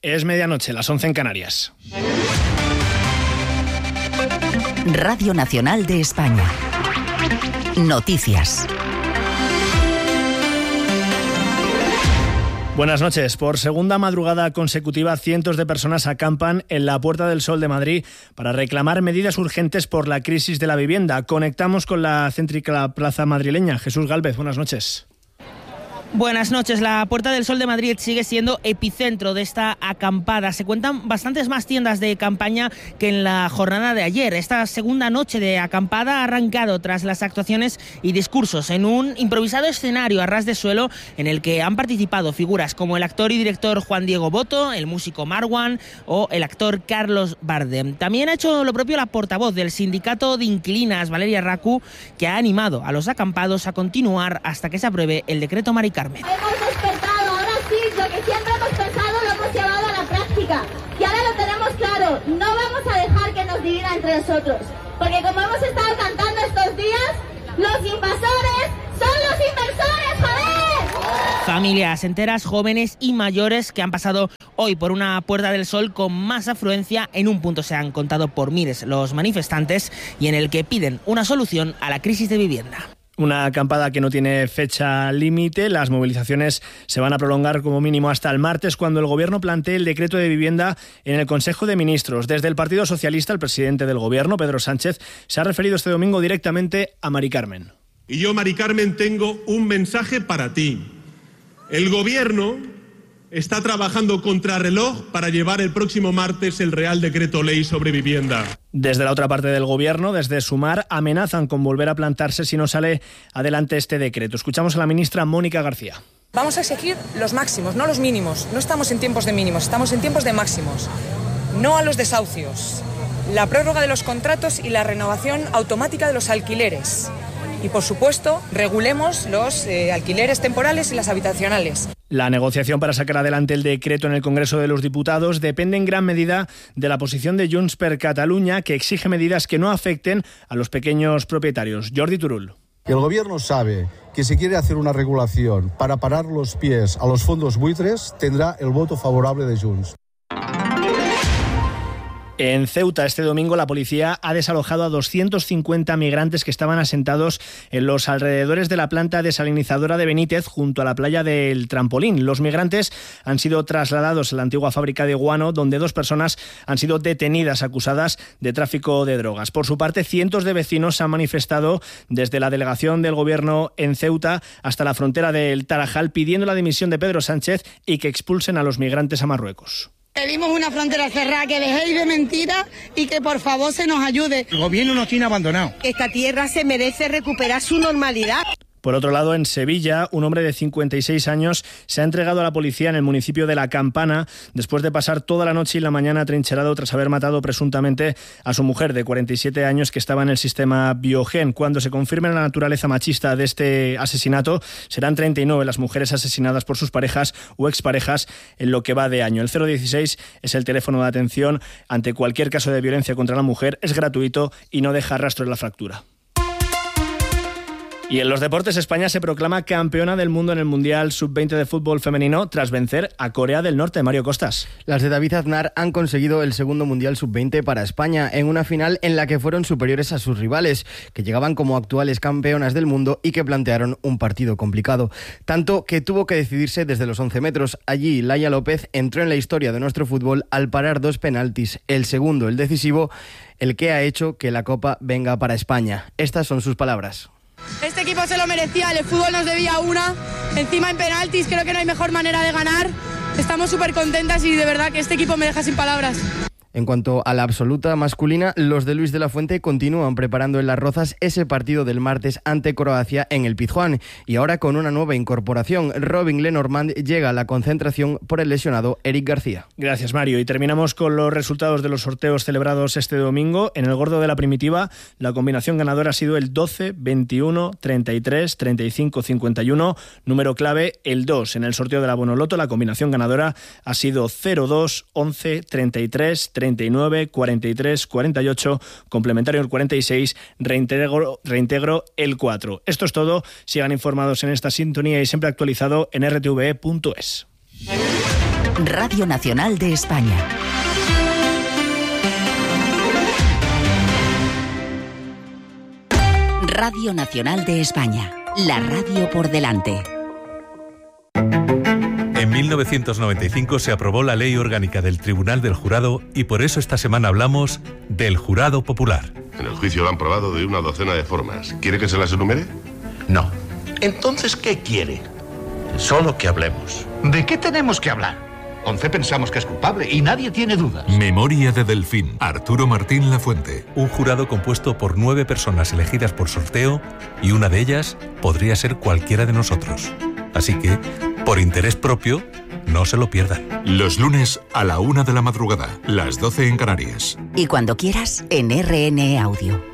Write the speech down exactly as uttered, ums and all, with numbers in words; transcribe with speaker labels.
Speaker 1: Es medianoche, las once en Canarias.
Speaker 2: Radio Nacional de España. Noticias.
Speaker 1: Buenas noches. Por segunda madrugada consecutiva, cientos de personas acampan en la Puerta del Sol de Madrid para reclamar medidas urgentes por la crisis de la vivienda. Conectamos con la céntrica plaza madrileña. Jesús Gálvez, buenas noches.
Speaker 3: Buenas noches. La Puerta del Sol de Madrid sigue siendo epicentro de esta acampada. Se cuentan bastantes más tiendas de campaña que en la jornada de ayer. Esta segunda noche de acampada ha arrancado tras las actuaciones y discursos en un improvisado escenario a ras de suelo en el que han participado figuras como el actor y director Juan Diego Boto, el músico Marwan o el actor Carlos Bardem. También ha hecho lo propio la portavoz del sindicato de inquilinas, Valeria Racu, que ha animado a los acampados a continuar hasta que se apruebe el decreto Mari Carmen.
Speaker 4: Hemos despertado, ahora sí, lo que siempre hemos pensado lo hemos llevado a la práctica. Y ahora lo tenemos claro, no vamos a dejar que nos divida entre nosotros. Porque como hemos estado cantando estos días, los invasores son los inversores, ¡joder!
Speaker 3: Familias enteras, jóvenes y mayores que han pasado hoy por una Puerta del Sol con más afluencia. En un punto se han contado por miles los manifestantes y en el que piden una solución a la crisis de vivienda.
Speaker 1: Una acampada que no tiene fecha límite. Las movilizaciones se van a prolongar como mínimo hasta el martes, cuando el Gobierno plantee el decreto de vivienda en el Consejo de Ministros. Desde el Partido Socialista, el presidente del Gobierno, Pedro Sánchez, se ha referido este domingo directamente a Mari Carmen.
Speaker 5: Y yo, Mari Carmen, tengo un mensaje para ti. El Gobierno está trabajando contrarreloj para llevar el próximo martes el Real Decreto Ley sobre vivienda.
Speaker 1: Desde la otra parte del Gobierno, desde Sumar, amenazan con volver a plantarse si no sale adelante este decreto. Escuchamos a la ministra Mónica García.
Speaker 6: Vamos a exigir los máximos, no los mínimos. No estamos en tiempos de mínimos, estamos en tiempos de máximos. No a los desahucios, la prórroga de los contratos y la renovación automática de los alquileres. Y, por supuesto, regulemos los eh, alquileres temporales y las habitacionales.
Speaker 1: La negociación para sacar adelante el decreto en el Congreso de los Diputados depende en gran medida de la posición de Junts per Catalunya, que exige medidas que no afecten a los pequeños propietarios. Jordi Turull.
Speaker 7: El Gobierno sabe que si quiere hacer una regulación para parar los pies a los fondos buitres, tendrá el voto favorable de Junts.
Speaker 1: En Ceuta, este domingo, la policía ha desalojado a doscientos cincuenta migrantes que estaban asentados en los alrededores de la planta desalinizadora de Benítez, junto a la playa del Trampolín. Los migrantes han sido trasladados a la antigua fábrica de guano, donde dos personas han sido detenidas acusadas de tráfico de drogas. Por su parte, cientos de vecinos se han manifestado desde la delegación del Gobierno en Ceuta hasta la frontera del Tarajal, pidiendo la dimisión de Pedro Sánchez y que expulsen a los migrantes a Marruecos.
Speaker 8: Pedimos una frontera cerrada, que dejéis de mentiras y que por favor se nos ayude.
Speaker 9: El gobierno nos tiene abandonado.
Speaker 8: Esta tierra se merece recuperar su normalidad.
Speaker 1: Por otro lado, en Sevilla, un hombre de cincuenta y seis años se ha entregado a la policía en el municipio de La Campana después de pasar toda la noche y la mañana atrincherado tras haber matado presuntamente a su mujer de cuarenta y siete años que estaba en el sistema Biogen. Cuando se confirme la naturaleza machista de este asesinato, serán treinta y nueve las mujeres asesinadas por sus parejas o exparejas en lo que va de año. El cero dieciséis es el teléfono de atención ante cualquier caso de violencia contra la mujer, es gratuito y no deja rastro en la fractura. Y en los deportes, España se proclama campeona del mundo en el Mundial sub veinte de fútbol femenino tras vencer a Corea del Norte. Mario Costas.
Speaker 10: Las de David Aznar han conseguido el segundo Mundial sub veinte para España en una final en la que fueron superiores a sus rivales, que llegaban como actuales campeonas del mundo y que plantearon un partido complicado. Tanto que tuvo que decidirse desde los once metros. Allí, Laia López entró en la historia de nuestro fútbol al parar dos penaltis, el segundo, el decisivo, el que ha hecho que la Copa venga para España. Estas son sus palabras.
Speaker 11: Este equipo se lo merecía, el fútbol nos debía una, encima en penaltis, creo que no hay mejor manera de ganar, estamos súper contentas y de verdad que este equipo me deja sin palabras.
Speaker 10: En cuanto a la absoluta masculina, los de Luis de la Fuente continúan preparando en Las Rozas ese partido del martes ante Croacia en el Pizjuán. Y ahora con una nueva incorporación, Robin Lenormand llega a la concentración por el lesionado Eric García.
Speaker 1: Gracias, Mario. Y terminamos con los resultados de los sorteos celebrados este domingo. En el Gordo de la Primitiva, la combinación ganadora ha sido el doce, veintiuno, treinta y tres, treinta y cinco, cincuenta y uno. Número clave, el dos. En el sorteo de la Bonoloto, la combinación ganadora ha sido cero, dos, once, treinta y tres, treinta y nueve, cuarenta y tres, cuarenta y ocho, complementario el cuarenta y seis, reintegro, reintegro el cuatro. Esto es todo. Sigan informados en esta sintonía y siempre actualizado en r t v e punto es.
Speaker 2: Radio Nacional de España. Radio Nacional de España. La radio por delante.
Speaker 9: En mil novecientos noventa y cinco se aprobó la Ley Orgánica del Tribunal del Jurado y por eso esta semana hablamos del Jurado Popular.
Speaker 12: En el juicio lo han probado de una docena de formas. ¿Quiere que se las enumere?
Speaker 13: No. Entonces, ¿qué quiere? Solo que hablemos.
Speaker 14: ¿De qué tenemos que hablar? once pensamos que es culpable y nadie tiene dudas.
Speaker 15: Memoria de Delfín. Arturo Martín Lafuente.
Speaker 9: Un jurado compuesto por nueve personas elegidas por sorteo y una de ellas podría ser cualquiera de nosotros. Así que, por interés propio, no se lo pierdan.
Speaker 15: Los lunes a la una de la madrugada, las doce en Canarias.
Speaker 2: Y cuando quieras, en R N E Audio.